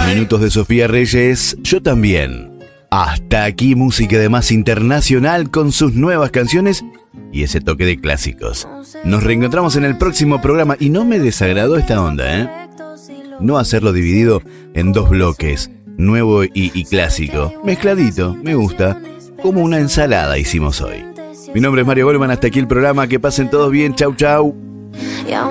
Los minutos de Sofía Reyes, yo también. Hasta aquí música de más internacional con sus nuevas canciones y ese toque de clásicos. Nos reencontramos en el próximo programa y no me desagradó esta onda, ¿eh? No hacerlo dividido en dos bloques, nuevo y clásico. Mezcladito, me gusta. Como una ensalada hicimos hoy. Mi nombre es Mario Goldman, hasta aquí el programa. Que pasen todos bien, chau chau.